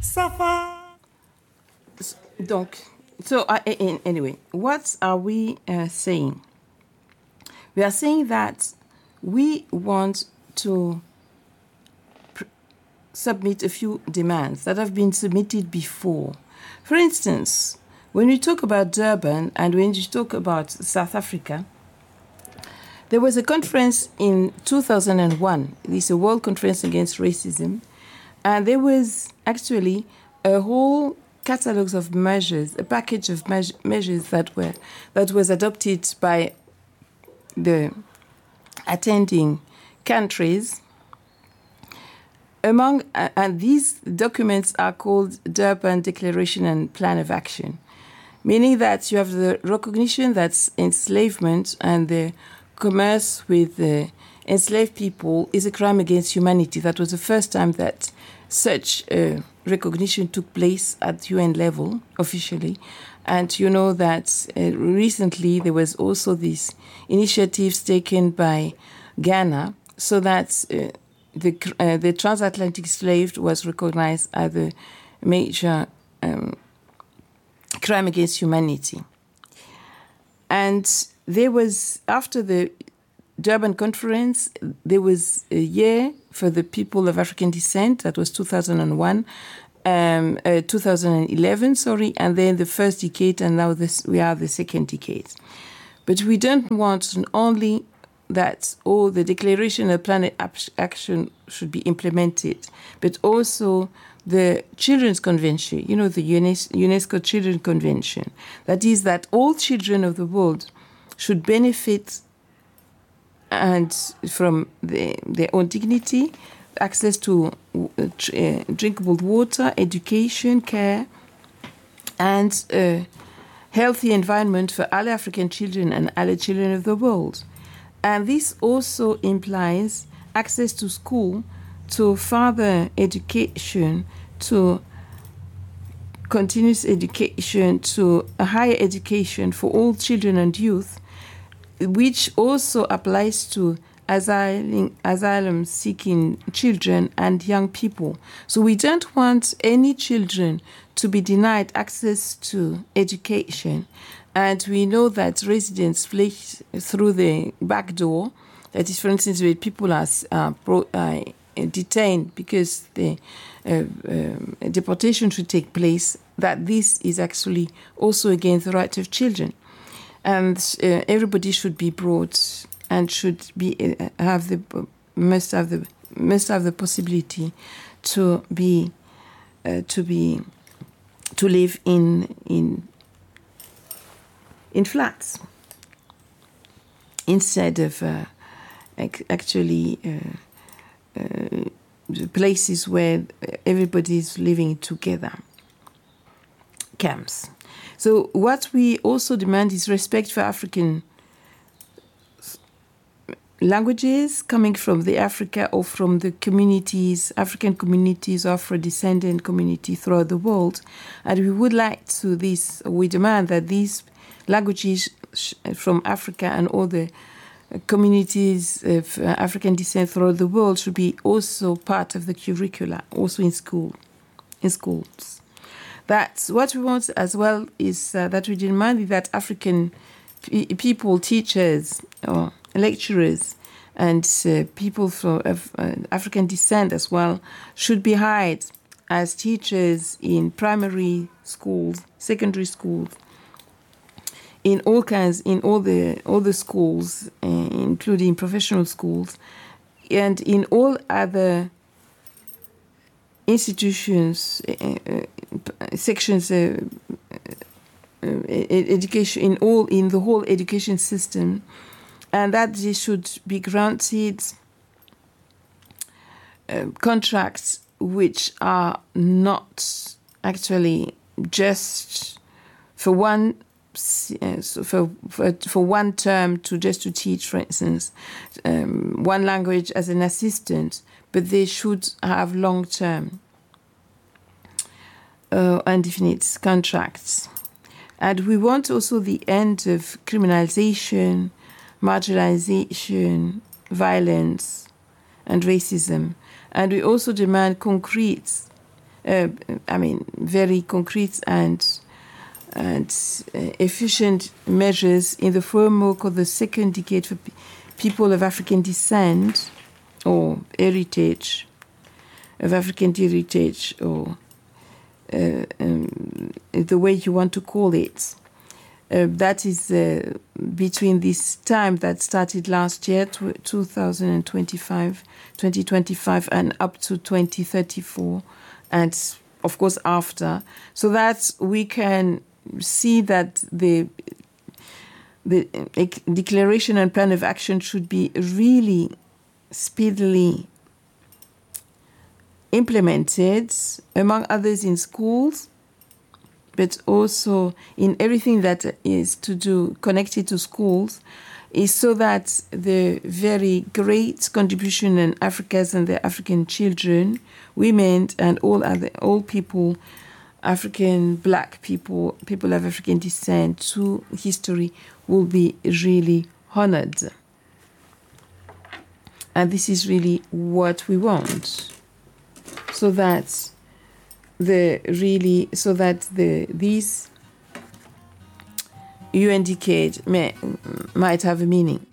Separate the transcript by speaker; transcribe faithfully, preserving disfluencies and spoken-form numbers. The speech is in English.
Speaker 1: Safa.
Speaker 2: Donc, so uh, anyway, what are we uh, saying? We are saying that we want to pr- submit a few demands that have been submitted before. For instance, when we talk about Durban and when you talk about South Africa, there was a conference in two thousand one. This is a World Conference Against Racism. And there was actually a whole catalogue of measures, a package of me- measures that were that was adopted by the attending countries. Among uh, and these documents are called Durban Declaration and Plan of Action, meaning that you have the recognition that enslavement and the commerce with the enslaved people is a crime against humanity. That was the first time that such uh, recognition took place at U N level officially. And you know that uh, recently there was also these initiatives taken by Ghana so that uh, the uh, the transatlantic slave was recognized as a major um, crime against humanity. And there was, after the Durban Conference, there was a year for the people of African descent. That was two thousand one, um, uh, two thousand eleven, sorry, and then the first decade, and now this, we are the second decade. But we don't want only that all the declaration of planet action should be implemented, but also the Children's Convention, you know, the UNESCO Children's Convention. That is that all children of the world should benefit and from the, their own dignity, access to uh, uh, drinkable water, education, care, and a healthy environment for all African children and all children of the world. And this also implies access to school, to further education, to continuous education, to a higher education for all children and youth, which also applies to asylum, asylum-seeking children and young people. So we don't want any children to be denied access to education. And we know that residents flee through the back door. That is, for instance, where people are uh, pro, uh, detained because the uh, um, deportation should take place, that this is actually also against the rights of children. And uh, everybody should be brought and should be uh, have the must have the must have the possibility to be uh, to be to live in in in flats instead of uh, actually uh, uh, places where everybody is living together, camps. So what we also demand is respect for African languages coming from the Africa or from the communities, African communities, Afro-descendant community throughout the world. And we would like to this, we demand that these languages from Africa and all the communities of African descent throughout the world should be also part of the curricula, also in school, in schools. That's what we want as well is uh, that we demand that African p- people, teachers, or lecturers, and uh, people from uh, African descent as well should be hired as teachers in primary schools, secondary schools, in all kinds, in all the all the schools, uh, including professional schools, and in all other institutions, uh, uh, sections, uh, uh, education in all in the whole education system, and that they should be granted uh, contracts which are not actually just for one uh, for, for for one term to just to teach, for instance, um, one language as an assistant, but they should have long-term uh, indefinite contracts. And we want also the end of criminalization, marginalization, violence, and racism. And we also demand concrete uh, I mean, very concrete and and uh, efficient measures in the framework of the second decade for pe- people of African descent or heritage, of African heritage, or uh, um, the way you want to call it. Uh, that is uh, between this time that started last year, two thousand twenty-five, twenty twenty-five, and up to twenty thirty-four, and of course after, so that we can see that the the declaration and plan of action should be really speedily implemented, among others in schools, but also in everything that is to do connected to schools, is so that the very great contribution in Africa's and the African children, women, and all other all people, African, black people, people of African descent, to history will be really honored. And this is really what we want, so that the really so that the these U N decade may, might have a meaning.